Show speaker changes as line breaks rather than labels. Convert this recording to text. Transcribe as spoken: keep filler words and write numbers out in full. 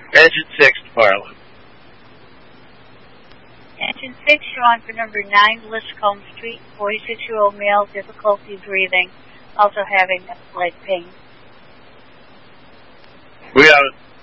Engine six, Parla.
Engine six, you're on for number nine, Liscombe Street, forty-six-year-old male, difficulty breathing, also having leg pain.
We have